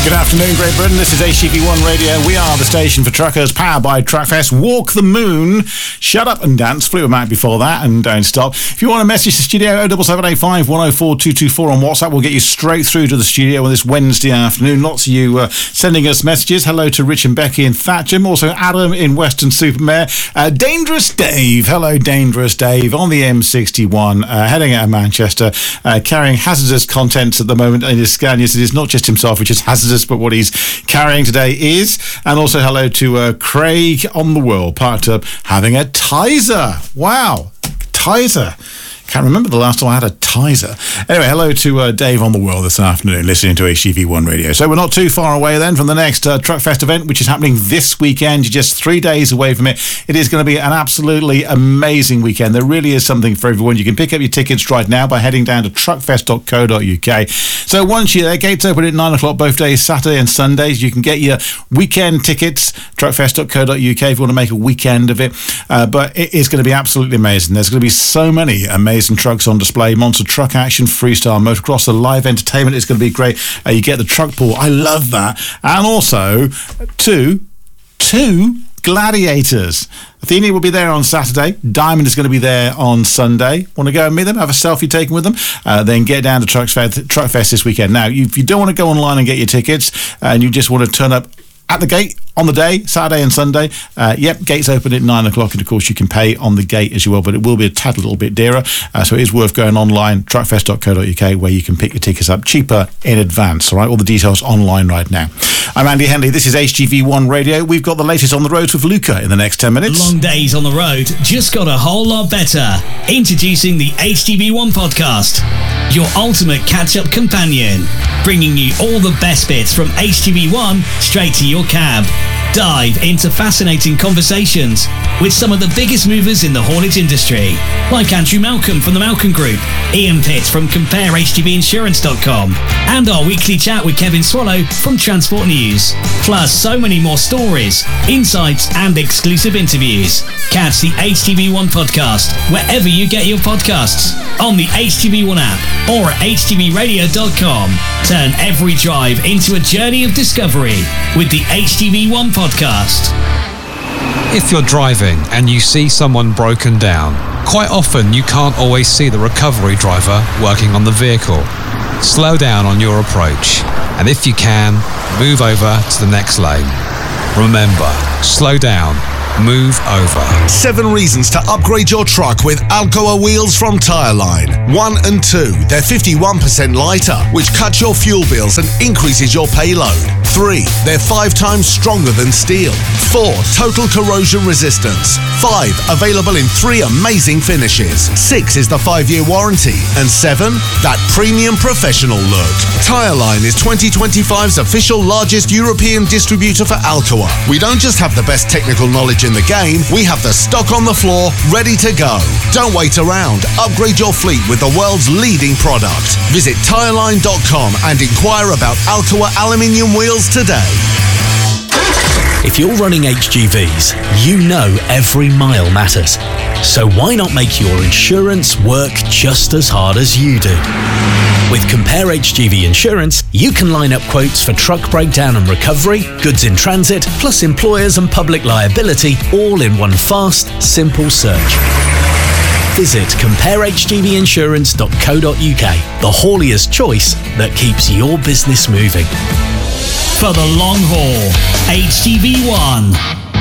Good afternoon, Great Britain. This is HTV1 Radio. We are the station for truckers, powered by Truckfest. Walk the Moon, Shut Up and Dance, Fleetwood Mac before that, and Don't Stop. If you want to message the studio, 07785 104 224 on WhatsApp. We'll get you straight through to the studio on this Wednesday afternoon. Lots of you sending us messages. Hello to Rich and Becky in Thatcham. Also Adam in Weston-super-Mare. Dangerous Dave. Hello, Dangerous Dave on the M61, heading out of Manchester, carrying hazardous contents at the moment in his Scania. So it's not just himself, which is hazardous, but what he's carrying today is. And also hello to Craig on the World, parked up having a Tizer. Wow, Tizer. Can't remember the last time I had a Tizer. Anyway, hello to Dave on the World this afternoon, listening to HTV1 Radio. So we're not too far away then from the next Truckfest event, which is happening this weekend. You're just 3 days away from it. It is going to be an absolutely amazing weekend. There really is something for everyone. You can pick up your tickets right now by heading down to truckfest.co.uk. So once you're there, gates open at 9 o'clock both days, Saturday and Sundays. You can get your weekend tickets, truckfest.co.uk, if you want to make a weekend of it. But it is going to be absolutely amazing. There's going to be so many amazing trucks on display. Monster truck action, freestyle motocross, the live entertainment is going to be great. You get the truck pool. I love that. And also two gladiators. Athenia will be there on Saturday. Diamond is going to be there on Sunday. Want to go and meet them, have a selfie taken with them, then get down to Truckfest this weekend. Now, if you don't want to go online and get your tickets and you just want to turn up at the gate on the day, Saturday and Sunday, gates open at 9 o'clock, and of course you can pay on the gate as you will, but it will be a tad little bit dearer, so it is worth going online, truckfest.co.uk, where you can pick your tickets up cheaper in advance. All right, all the details online right now. I'm Andy Henley, this is HTV1 Radio. We've got the latest on the road with Luca in the next 10 minutes. Long days on the road just got a whole lot better. Introducing the HTV1 podcast, your ultimate catch-up companion, bringing you all the best bits from HTV1 straight to your cab. Dive into fascinating conversations with some of the biggest movers in the haulage industry, like Andrew Malcolm from the Malcolm Group, Ian Pitts from CompareHTVinsurance.com, and our weekly chat with Kevin Swallow from Transport News. Plus so many more stories, insights and exclusive interviews. Catch the HTV1 podcast wherever you get your podcasts, on the HTV1 app or at htvradio.com. Turn every drive into a journey of discovery with the HTV1 podcast. If you're driving and you see someone broken down, quite often you can't always see the recovery driver working on the vehicle. Slow down on your approach, and if you can, move over to the next lane. Remember, slow down, move over. 7 reasons to upgrade your truck with Alcoa wheels from Tireline. 1 and 2, they're 51% lighter, which cuts your fuel bills and increases your payload. 3, they're 5 times stronger than steel. 4, total corrosion resistance. 5, available in 3 amazing finishes. 6 is the 5-year warranty. And 7, that premium professional look. Tireline is 2025's official largest European distributor for Alcoa. We don't just have the best technical knowledge in the game, we have the stock on the floor ready to go. Don't wait around. Upgrade your fleet with the world's leading product. Visit tireline.com and inquire about Alcoa aluminium wheels today. If you're running HGVs, you know every mile matters. So why not make your insurance work just as hard as you do? With Compare HGV Insurance, you can line up quotes for truck breakdown and recovery, goods in transit, plus employers and public liability, all in one fast, simple search. Visit CompareHGVinsurance.co.uk, the haulier's choice that keeps your business moving. For the long haul, HTV1.